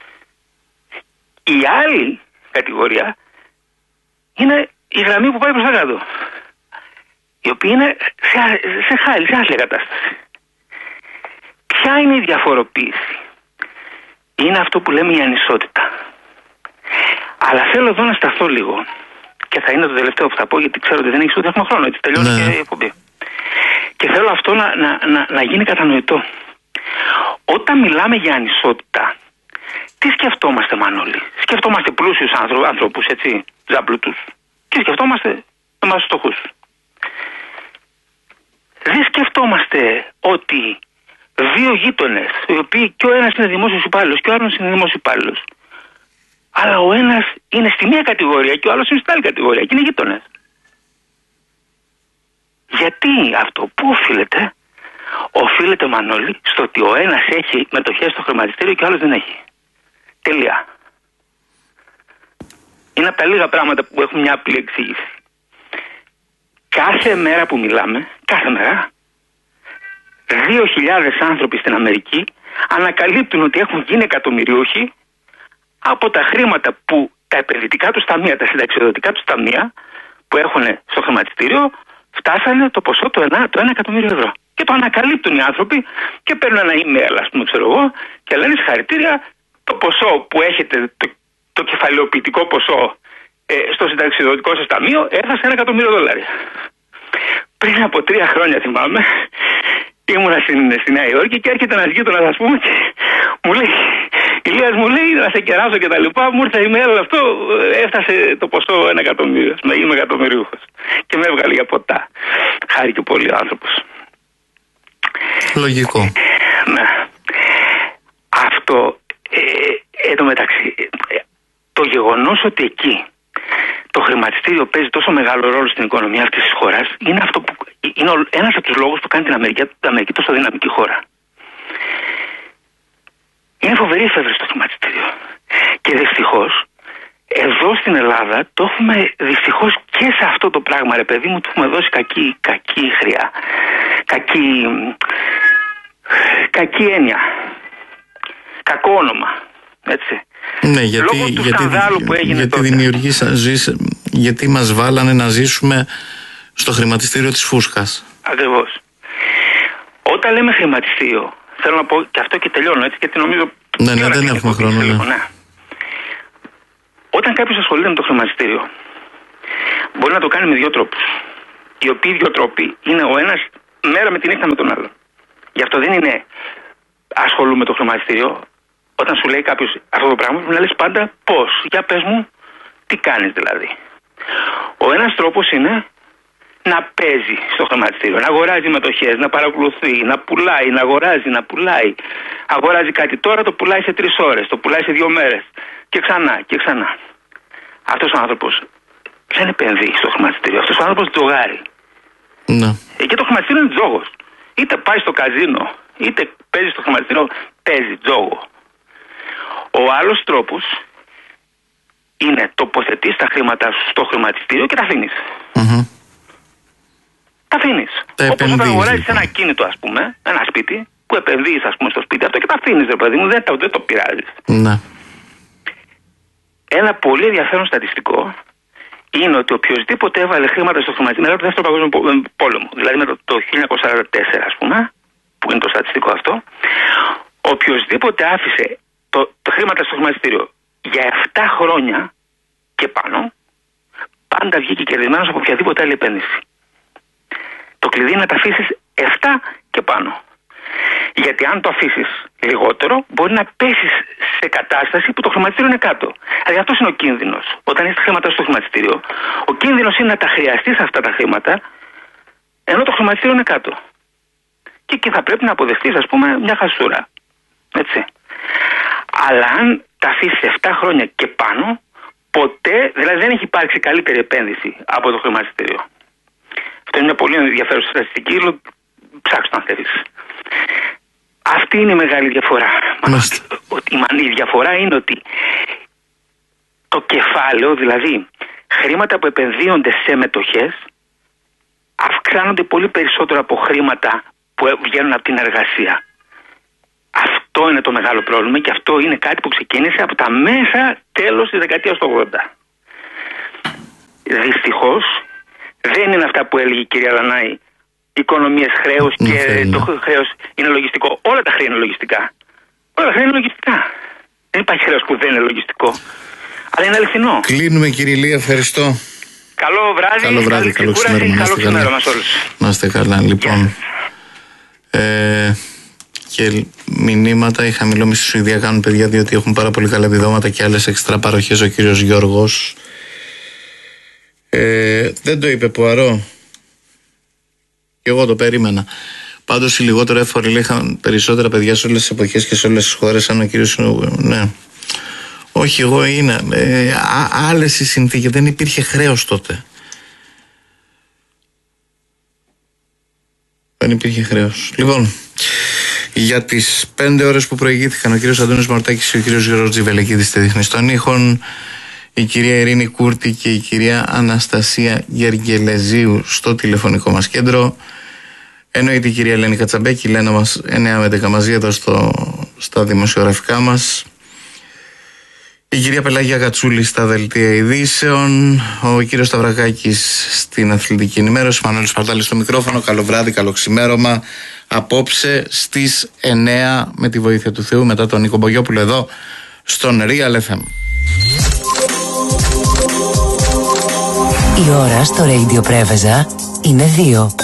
Η άλλη κατηγορία είναι η γραμμή που πάει προς τα κάτω. Η οποία είναι σε, σε χάλη, σε άθλια κατάσταση. Ποια είναι η διαφοροποίηση. Είναι αυτό που λέμε η ανισότητα. Αλλά θέλω εδώ να σταθώ λίγο. Και θα είναι το τελευταίο που θα πω, γιατί ξέρω ότι δεν έχεις ούτε έχουμε χρόνο. Έτσι τελειώνει ναι. και η εκπομπή. Και θέλω αυτό να, να, να, να γίνει κατανοητό. Όταν μιλάμε για ανισότητα, τι σκεφτόμαστε, Μανώλη. Σκεφτόμαστε πλούσιους άνθρωπους, έτσι, ζαμπλούτους. Και σκεφτόμαστε εμάς φτωχούς. Δεν σκεφτόμαστε ότι δύο γείτονες, οι οποίοι και ο ένας είναι δημόσιος υπάλληλος και ο άλλος είναι δημόσιος υπάλληλος, αλλά ο ένας είναι στη μία κατηγορία και ο άλλος είναι στην άλλη κατηγορία και είναι γείτονες. Γιατί αυτό, πού οφείλεται? Οφείλεται, Μανώλη, στο ότι ο ένας έχει μετοχές στο χρηματιστήριο και ο άλλος δεν έχει. Τελεία. Είναι από τα λίγα πράγματα που έχουν μια απλή εξήγηση. Κάθε μέρα που μιλάμε, κάθε μέρα, δύο χιλιάδες άνθρωποι στην Αμερική ανακαλύπτουν ότι έχουν γίνει εκατομμυριούχοι από τα χρήματα που τα επενδυτικά τους ταμεία, τα συνταξιοδοτικά τους ταμεία που έχουν στο χρηματιστήριο, φτάσανε το ποσό το ένα, το ένα εκατομμύριο ευρώ. Και το ανακαλύπτουν οι άνθρωποι και παίρνουν ένα email, ας πούμε, ξέρω εγώ, και λένε συγχαρητήρια, το ποσό που έχετε, το, το κεφαλαιοποιητικό ποσό ε, στο συνταξιοδοτικό σας ταμείο έφτασε ένα εκατομμύριο δολάρια. Πριν από τρία χρόνια, θυμάμαι, ήμουνα στην, στη Νέα Υόρκη και έρχεται ένας γείτονας, ας πούμε, και μου λέει, Ηλίας, μου λέει, να σε κεράσω και τα λοιπά, μου ήρθε email αυτό, έφτασε το ποσό ένα εκατομμύριο, είμαι εκατομμυριούχος. Και με έβγαλε για ποτά. Χάρηκε πολύ ο άνθρωπος. Λογικό. Ναι. Αυτό, ε, εν τω μεταξύ, ε, το γεγονός ότι εκεί το χρηματιστήριο παίζει τόσο μεγάλο ρόλο στην οικονομία αυτής της χώρας είναι, αυτό που, είναι ένας από τους λόγους που κάνει την Αμερική, την Αμερική τόσο δυναμική χώρα. Είναι φοβερή εφεύρεση στο χρηματιστήριο. Και δυστυχώς, εδώ στην Ελλάδα το έχουμε δυστυχώς και σε αυτό το πράγμα, ρε παιδί μου, του έχουμε δώσει κακή, κακή χρειά. Κακή, κακή έννοια. Κακό όνομα. Έτσι. Ναι, γιατί, λόγω του γιατί, σκανδάλου που έγινε γιατί τότε. δημιουργήσαν, ζήσε, γιατί μας βάλανε να ζήσουμε στο χρηματιστήριο της φούσκας. Ακριβώς. Όταν λέμε χρηματιστήριο, θέλω να πω και αυτό και τελειώνω, έτσι, γιατί νομίζω Ναι, ναι, δεν έχουμε χρόνο. Ναι. Ναι. Όταν κάποιος ασχολείται με το χρηματιστήριο, μπορεί να το κάνει με δύο τρόπους. Οι οποίοι δύο τρόποι είναι ο ένας μέρα με τη νύχτα με τον άλλο. Γι' αυτό δεν είναι ασχολούμαι με το χρηματιστήριο. Όταν σου λέει κάποιος αυτό το πράγμα, να λες πάντα πώς. Για πες μου, τι κάνεις δηλαδή. Ο ένας τρόπος είναι να παίζει στο χρηματιστήριο, να αγοράζει μετοχές, να παρακολουθεί, να πουλάει, να αγοράζει, να πουλάει. Αγοράζει κάτι τώρα, το πουλάει σε τρεις ώρες, το πουλάει σε δύο μέρες. Και ξανά και ξανά. Αυτός ο άνθρωπος δεν επενδύει στο χρηματιστήριο. Αυτός ο άνθρωπος τζογάρει. Ναι. Εκεί το χρηματιστήριο είναι τζόγος. Είτε πάει στο καζίνο, είτε παίζει στο χρηματιστήριο, παίζει τζόγο. Ο άλλος τρόπος είναι τοποθετείς τα χρήματα στο χρηματιστήριο και τα αφήνεις. Mm-hmm. Τα αφήνεις. Όπως όταν αγοράζεις ένα κίνητο, ας πούμε, ένα σπίτι, που επενδύεις, ας πούμε, στο σπίτι αυτό και τα αφήνεις, ρε παιδί μου, δεν το, δεν το πειράζεις. Ναι. Ένα πολύ ενδιαφέρον στατιστικό είναι ότι οποιοδήποτε έβαλε χρήματα στο χρηματιστήριο μετά το δεύτερο παγκόσμιο πόλεμο, δηλαδή μετά το χίλια εννιακόσια σαράντα τέσσερα, ας πούμε, που είναι το στατιστικό αυτό, οποιοδήποτε άφησε το, το χρήματα στο χρηματιστήριο για επτά χρόνια και πάνω, πάντα βγήκε κερδισμένος από οποιαδήποτε άλλη επένδυση. Το κλειδί είναι να τα αφήσεις επτά και πάνω. Γιατί αν το αφήσεις λιγότερο, μπορεί να πέσεις σε κατάσταση που το χρηματιστήριο είναι κάτω. Δηλαδή αυτός είναι ο κίνδυνος. Όταν έχεις χρήματα στο χρηματιστήριο, ο κίνδυνος είναι να τα χρειαστείς αυτά τα χρήματα, ενώ το χρηματιστήριο είναι κάτω. Και εκεί θα πρέπει να αποδεχτείς, ας πούμε, μια χασούρα. Έτσι. Αλλά αν τα αφήσεις επτά χρόνια και πάνω, ποτέ, δηλαδή δεν έχει υπάρξει καλύτερη επένδυση από το χρηματιστήριο. Αυτό είναι μια πολύ ενδιαφέρουσα στατιστική, ψάξτε αν θέλεις. Αυτή είναι η μεγάλη διαφορά. Ότι, η διαφορά είναι ότι το κεφάλαιο, δηλαδή χρήματα που επενδύονται σε μετοχές, αυξάνονται πολύ περισσότερο από χρήματα που βγαίνουν από την εργασία. Αυτό είναι το μεγάλο πρόβλημα και αυτό είναι κάτι που ξεκίνησε από τα μέσα τέλος της δεκαετίας του ογδόντα. Δυστυχώς δεν είναι αυτά που έλεγε η κυρία Δανάη, οικονομίες χρέους και ναι, το χρέος είναι λογιστικό. Όλα τα χρέη είναι λογιστικά. Όλα τα χρέη είναι λογιστικά. Δεν υπάρχει χρέος που δεν είναι λογιστικό. Αλλά είναι αληθινό. Κλείνουμε, κύριε Ηλία, ευχαριστώ. Καλό βράδυ, καλό βράδυ, καλό ξημέρωμα. Καλό ξημέρωμα σε όλους. Να είστε καλά, λοιπόν. Yeah. Ε, και μηνύματα, η χαμηλόμη στη Σουηδία κάνουν παιδιά διότι έχουν πάρα πολύ καλά επιδόματα και άλλες εξτρά παροχές. Ο κύριος Γιώργος. Ε, δεν το είπε Πουαρό. Και εγώ το περίμενα. Πάντως οι λιγότερο έφοροι είχαν περισσότερα παιδιά σε όλες τις εποχές και σε όλες τις χώρες, σαν ο κύριος. Ναι. Όχι, εγώ είναι. Ε, άλλες οι συνθήκες. Δεν υπήρχε χρέος τότε. Δεν υπήρχε χρέος. Λοιπόν, για τις πέντε ώρες που προηγήθηκαν, ο κύριος Αντώνης Μαρτάκης και ο κύριος Γιώργος Τζιβελεκίδης στη Διεθνή των Ήχων, η κυρία Ειρήνη Κούρτη και η κυρία Αναστασία Γεργελεζίου στο τηλεφωνικό μας κέντρο. Εννοείται η κυρία Ελένη Κατσαμπέκη, η Λένα μας εννιά με δέκα μαζί εδώ στο, στα δημοσιογραφικά μας. Η κυρία Πελαγία Κατσούλη στα δελτία ειδήσεων. Ο κύριος Σταυρακάκης στην αθλητική ενημέρωση. Μανώλης Παρτάλης στο μικρόφωνο. Καλό βράδυ, καλό ξημέρωμα. Απόψε στις εννιά με τη βοήθεια του Θεού μετά τον Νίκο Μπογιόπουλο εδώ στον Real εφ εμ. Η ώρα στο Radio Πρέβεζα είναι δύο.